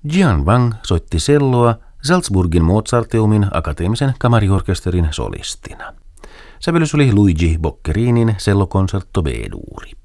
Jian Wang soitti selloa Salzburgin Mozarteumin akateemisen kamariorkesterin solistina. Sävellys oli Luigi Boccherinin sellokonsertto B-duuri.